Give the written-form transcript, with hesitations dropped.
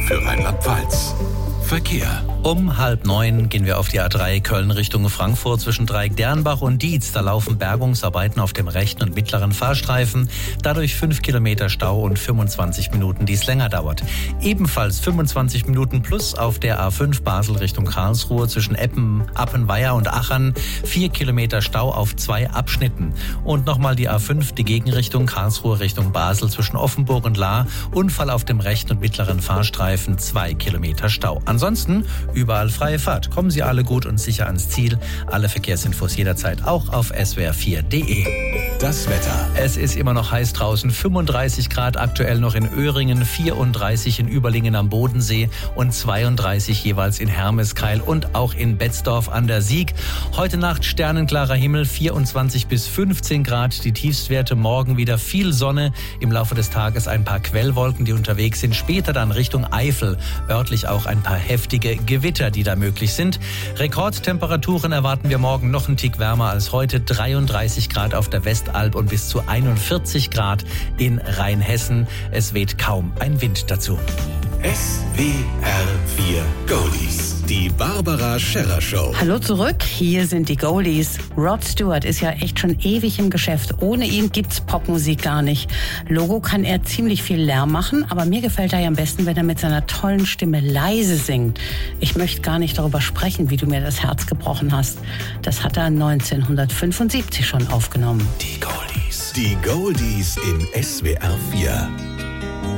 für Rheinland-Pfalz. Verkehr. Um 8:30 gehen wir auf die A3 Köln Richtung Frankfurt zwischen Dreieck-Dernbach und Dietz. Da laufen Bergungsarbeiten auf dem rechten und mittleren Fahrstreifen. Dadurch 5 Kilometer Stau und 25 Minuten, die es länger dauert. Ebenfalls 25 Minuten plus auf der A5 Basel Richtung Karlsruhe zwischen Appenweier und Achern. 4 Kilometer Stau auf 2 Abschnitten. Und nochmal die A5, die Gegenrichtung Karlsruhe Richtung Basel zwischen Offenburg und Lahr. Unfall auf dem rechten und mittleren Fahrstreifen, 2 Kilometer Stau. Ansonsten überall freie Fahrt. Kommen Sie alle gut und sicher ans Ziel. Alle Verkehrsinfos jederzeit auch auf swr4.de. Das Wetter. Es ist immer noch heiß draußen. 35 Grad aktuell noch in Öhringen, 34 in Überlingen am Bodensee und 32 jeweils in Hermeskeil und auch in Betzdorf an der Sieg. Heute Nacht sternenklarer Himmel, 24 bis 15 Grad. Die Tiefstwerte morgen wieder viel Sonne. Im Laufe des Tages ein paar Quellwolken, die unterwegs sind. Später dann Richtung Eifel. Örtlich auch ein paar heftige Gewitter, die da möglich sind. Rekordtemperaturen erwarten wir morgen noch einen Tick wärmer als heute. 33 Grad auf der Westalb und bis zu 41 Grad in Rheinhessen. Es weht kaum ein Wind dazu. SWR4 Goldies. Die Barbara Scherrer Show. Hallo zurück, hier sind die Goldies. Rod Stewart ist ja echt schon ewig im Geschäft. Ohne ihn gibt's Popmusik gar nicht. Logo kann er ziemlich viel Lärm machen, aber mir gefällt er ja am besten, wenn er mit seiner tollen Stimme leise singt. Ich möchte gar nicht darüber sprechen, wie du mir das Herz gebrochen hast. Das hat er 1975 schon aufgenommen. Die Goldies. Die Goldies in SWR4.